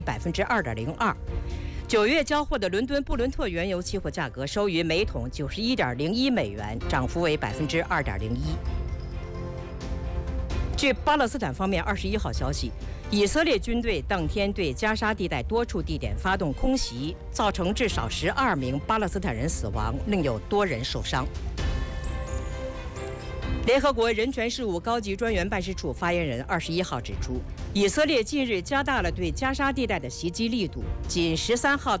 2.02%。9月交货的伦敦布伦特原油期货价格收于每桶91.01美元，涨幅为2.01%。据巴勒斯坦方面21号消息，以色列军队当天对加沙地带多处地点发动空袭，造成至少12名巴勒斯坦人死亡，另有多人受伤。联合国人权事务高级专员办事处发言人21号指出，以色列近日加大了对加沙地带的袭击力度，仅13号到